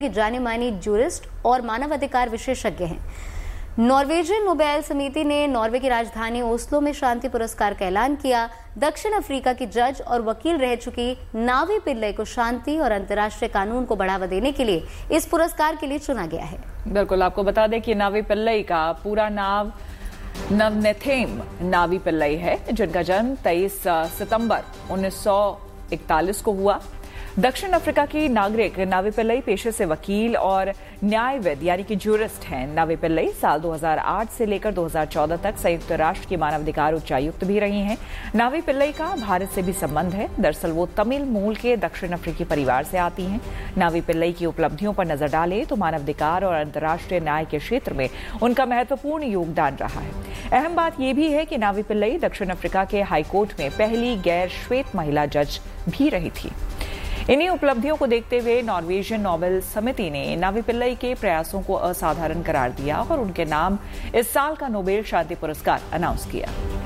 की जानी मानी जूरिस्ट और मानवाधिकार विशेषज्ञ हैं। नॉर्वेजियन नोबेल समिति ने नॉर्वे की राजधानी ओस्लो में शांति पुरस्कार का ऐलान किया। दक्षिण अफ्रीका की जज और वकील रह चुकी नावी पिल्लई को शांति और अंतर्राष्ट्रीय कानून को बढ़ावा देने के लिए इस पुरस्कार के लिए चुना गया है। बिल्कुल, आपको बता दें कि नावी पिल्लई का पूरा नाम नवनेथेम नावी पिल्लई है, जिनका जन्म 23 सितंबर 1941 को हुआ। दक्षिण अफ्रीका की नागरिक नावी पिल्लई पेशे से वकील और न्यायविद यानी कि जूरिस्ट हैं। नावी पिल्लई साल 2008 से लेकर 2014 तक संयुक्त राष्ट्र की मानवाधिकार उच्चायुक्त भी रही हैं। नावी पिल्लई का भारत से भी संबंध है। दरअसल वो तमिल मूल के दक्षिण अफ्रीकी परिवार से आती हैं। नावी पिल्लई की उपलब्धियों पर नजर डालें तो मानवाधिकार और अंतर्राष्ट्रीय न्याय के क्षेत्र में उनका महत्वपूर्ण योगदान रहा है। अहम बात यह भी है कि नावी पिल्लई दक्षिण अफ्रीका के हाईकोर्ट में पहली गैर श्वेत महिला जज भी रही थी। इन्हीं उपलब्धियों को देखते हुए नॉर्वेजियन नोबेल समिति ने नावी पिल्लई के प्रयासों को असाधारण करार दिया और उनके नाम इस साल का नोबेल शांति पुरस्कार अनाउंस किया।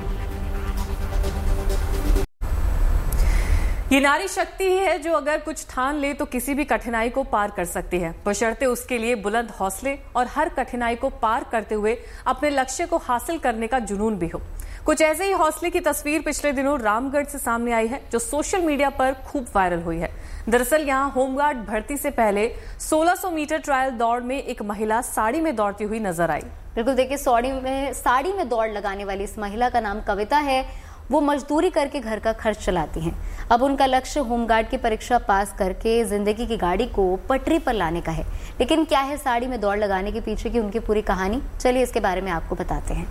ये नारी शक्ति ही है जो अगर कुछ ठान ले तो किसी भी कठिनाई को पार कर सकती है, बशर्ते उसके लिए बुलंद हौसले और हर कठिनाई को पार करते हुए अपने लक्ष्य को हासिल करने का जुनून भी हो। कुछ ऐसे ही हौसले की तस्वीर पिछले दिनों रामगढ़ से सामने आई है, जो सोशल मीडिया पर खूब वायरल हुई है। दरअसल यहां होमगार्ड भर्ती से पहले 1600 मीटर ट्रायल दौड़ में एक महिला साड़ी में दौड़ती हुई नजर आई। बिल्कुल, देखिए साड़ी में दौड़ लगाने वाली इस महिला का नाम कविता है। वो मजदूरी करके घर का खर्च चलाती हैं। अब उनका लक्ष्य होमगार्ड की परीक्षा पास करके जिंदगी की गाड़ी को पटरी पर लाने का है। लेकिन क्या है साड़ी में दौड़ लगाने के पीछे की उनकी पूरी कहानी, चलिए इसके बारे में आपको बताते हैं।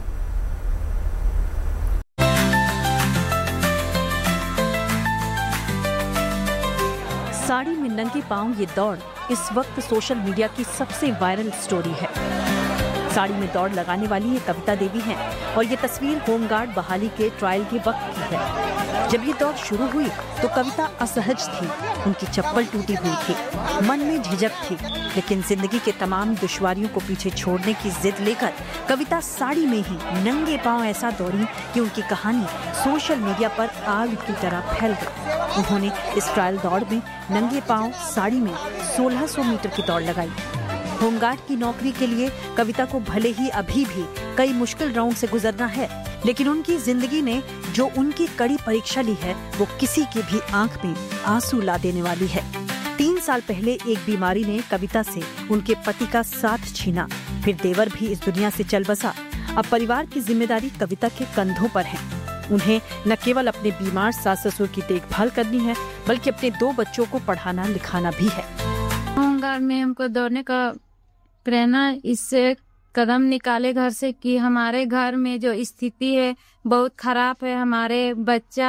साड़ी में नंगे पांव ये दौड़ इस वक्त सोशल मीडिया की सबसे वायरल स्टोरी है। साड़ी में दौड़ लगाने वाली ये कविता देवी हैं और ये तस्वीर होमगार्ड बहाली के ट्रायल के वक्त की है। जब ये दौड़ शुरू हुई तो कविता असहज थी, उनकी चप्पल टूटी हुई थी, मन में झिझक थी, लेकिन जिंदगी के तमाम दुश्वारियों को पीछे छोड़ने की जिद लेकर कविता साड़ी में ही नंगे पांव ऐसा दौड़ी कि उनकी कहानी सोशल मीडिया पर आग की तरह फैल गई। उन्होंने इस ट्रायल दौड़ में नंगे पांव साड़ी में 1600 मीटर की दौड़ लगाई। होमगार्ड की नौकरी के लिए कविता को भले ही अभी भी कई मुश्किल राउंड से गुजरना है, लेकिन उनकी जिंदगी ने जो उनकी कड़ी परीक्षा ली है वो किसी की भी आंख में आंसू ला देने वाली है। 3 साल पहले एक बीमारी ने कविता से उनके पति का साथ छीना, फिर देवर भी इस दुनिया से चल बसा। अब परिवार की जिम्मेदारी कविता के कंधों पर है। उन्हें न केवल अपने बीमार सास ससुर की देखभाल करनी है, बल्कि अपने 2 बच्चों को पढ़ाना लिखाना भी है। होमगार्ड में हमको दौड़ने का प्रेरणा इससे कदम निकाले घर से कि हमारे घर में जो स्थिति है बहुत खराब है। हमारे बच्चा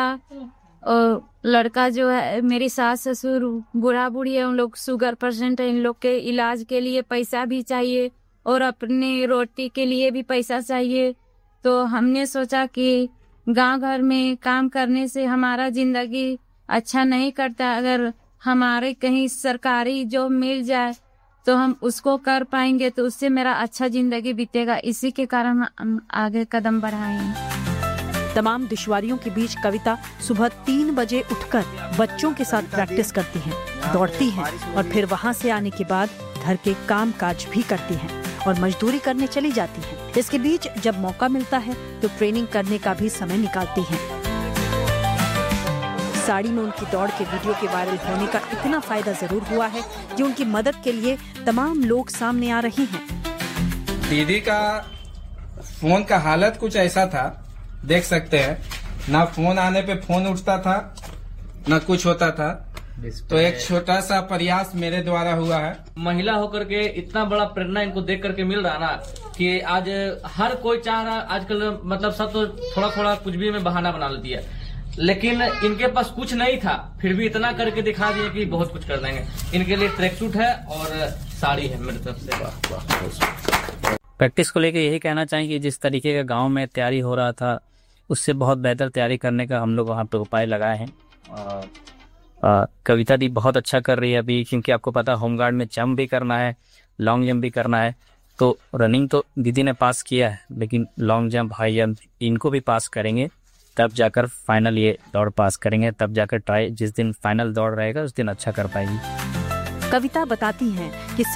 और लड़का जो है, मेरी सास ससुर बूढ़ा बूढ़ी है, उन लोग शुगर पेशेंट है, इन लोग के इलाज के लिए पैसा भी चाहिए और अपनी रोटी के लिए भी पैसा चाहिए। तो हमने सोचा कि गांव घर में काम करने से हमारा जिंदगी अच्छा नहीं करता, अगर हमारे कहीं सरकारी जॉब मिल जाए तो हम उसको कर पाएंगे, तो उससे मेरा अच्छा जिंदगी बीतेगा। इसी के कारण हम आगे कदम बढ़ाएं। तमाम दुश्वारियों के बीच कविता सुबह 3 बजे उठकर बच्चों के साथ प्रैक्टिस करती हैं, दौड़ती हैं और फिर वहां से आने के बाद घर के काम काज भी करती हैं और मजदूरी करने चली जाती हैं। इसके बीच जब मौका मिलता है तो ट्रेनिंग करने का भी समय निकालती हैं। साड़ी में उनकी दौड़ के वीडियो के वायरल होने का इतना फायदा जरूर हुआ है कि उनकी मदद के लिए तमाम लोग सामने आ रहे हैं। दीदी का फोन का हालत कुछ ऐसा था, देख सकते हैं, ना फोन आने पे फोन उठता था, ना कुछ होता था। तो एक छोटा सा प्रयास मेरे द्वारा हुआ है। महिला होकर के इतना बड़ा प्रेरणा इनको देख करके मिल रहा ना कि आज हर कोई चाह रहा, आजकल मतलब सब तो थोड़ा थोड़ा कुछ भी में बहाना बना लेती है, लेकिन इनके पास कुछ नहीं था, फिर भी इतना करके दिखा दिए कि बहुत कुछ कर देंगे। इनके लिए ट्रैक सूट है और साड़ी है मेरी तरफ से। प्रैक्टिस को लेकर यही कहना चाहिए कि जिस तरीके का गांव में तैयारी हो रहा था उससे बहुत बेहतर तैयारी करने का हम लोग वहाँ पे उपाय लगाए हैं। कविता दी बहुत अच्छा कर रही है अभी, क्योंकि आपको पता होमगार्ड में जंप भी करना है, लॉन्ग जंप भी करना है। तो रनिंग तो दीदी ने पास किया है, लेकिन लॉन्ग जंप, हाई जंप इनको भी पास करेंगे, तब जाकर फाइनल ये दौड़ पास करेंगे, तब जाकर ट्राई जिस दिन फाइनल दौड़ रहेगा उस दिन अच्छा कर पाएगी। कविता बताती हैं कि